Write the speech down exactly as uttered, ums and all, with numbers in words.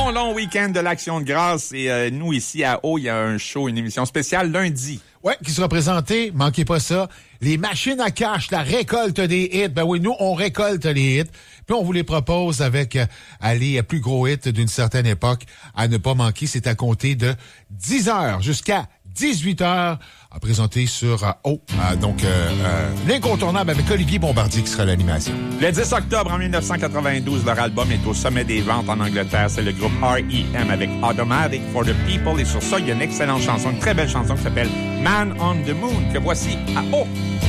long, long week-end de l'Action de grâce. Et euh, nous, ici à Haut, il y a un show, une émission spéciale lundi. Ouais, qui sera présenté, manquez pas ça, les machines à cash, la récolte des hits. Ben oui, nous, on récolte les hits. Puis on vous les propose avec euh, les plus gros hits d'une certaine époque à ne pas manquer. C'est à compter de dix heures jusqu'à dix-huit heures à présenter sur euh, O. Euh, donc, euh, euh, l'incontournable avec Olivier Bombardier qui sera à l'animation. Le dix octobre en dix-neuf cent quatre-vingt-douze, leur album est au sommet des ventes en Angleterre. C'est le groupe R E M avec Automatic for the People. Et sur ça, il y a une excellente chanson, une très belle chanson qui s'appelle Man on the Moon, que voici à O.